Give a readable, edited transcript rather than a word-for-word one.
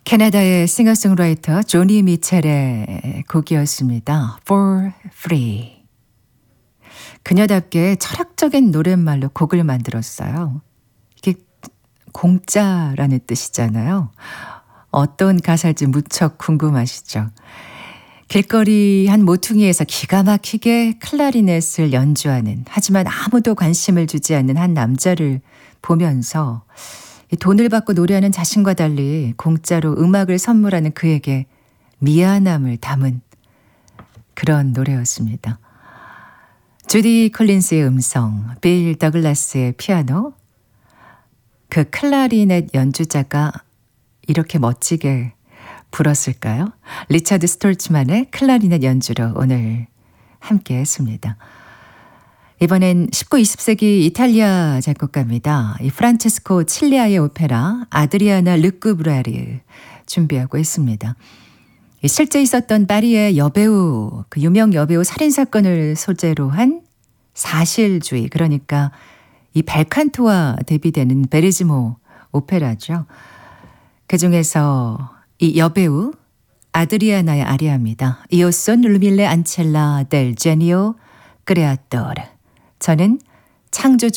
캐나다의 싱어송라이터 조니 미첼의 곡이었습니다. For Free. 그녀답게 철학적인 노랫말로 곡을 만들었어요. 이게 공짜라는 뜻이잖아요. 어떤 가사일지 무척 궁금하시죠? 길거리 한 모퉁이에서 기가 막히게 클라리넷을 연주하는, 하지만 아무도 관심을 주지 않는 한 남자를 보면서 돈을 받고 노래하는 자신과 달리 공짜로 음악을 선물하는 그에게 미안함을 담은 그런 노래였습니다. 주디 콜린스의 음성, 빌 더글라스의 피아노, 그 클라리넷 연주자가 이렇게 멋지게 불었을까요? 리차드 스톨츠만의 클라리넷 연주로 오늘 함께 했습니다. 이번엔 19, 20세기 이탈리아 작곡가입니다. 이 프란체스코 칠리아의 오페라 아드리아나 르쿠브라르 준비하고 있습니다. 실제 있었던 파리의 여배우, 그 유명 여배우 살인사건을 소재로 한 사실주의, 그러니까 이 벨칸토와 대비되는 베르지모 오페라죠. 그중에서 이 여배우 아드리아나의 아리아입니다. Io son Lumile Ancella del genio creatore. 저는 창조주